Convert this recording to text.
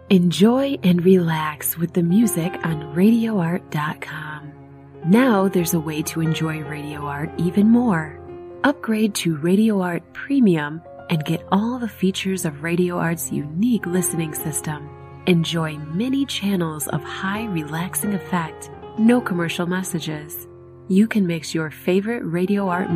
Enjoy and relax with the music on RadioArt.com. Now there's a way to enjoy Radio Art even more. Upgrade to Radio Art Premium and get all the features of Radio Art's unique listening system. Enjoy many channels of high relaxing effect, no commercial messages. You can mix your favorite Radio Art